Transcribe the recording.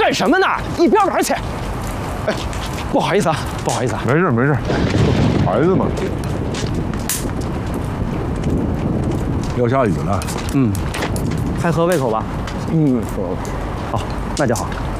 干什么呢？一边玩去！哎，不好意思啊，不好意思啊。 没事没事，孩子嘛。要下雨了。 还合胃口吧？ 好。 好，那就好。